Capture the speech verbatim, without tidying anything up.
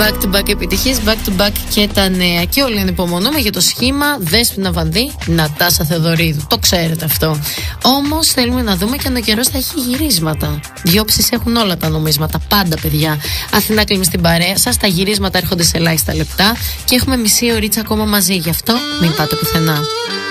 Back to back επιτυχίες, back to back και τα νέα. Και όλοι ανυπομονούμε για το σχήμα Δέσποινα Βανδύ, Νατάσα Θεοδωρίδου. Το ξέρετε αυτό. Όμως θέλουμε να δούμε και αν ο καιρός θα έχει γυρίσματα. Διόψεις έχουν όλα τα νομίσματα. Πάντα, παιδιά. Αθηνά κλείνει στην παρέα σας. Τα γυρίσματα έρχονται σε ελάχιστα λεπτά και έχουμε μισή ωρίτσα ακόμα μαζί. Γι' αυτό μην πάτε πουθενά.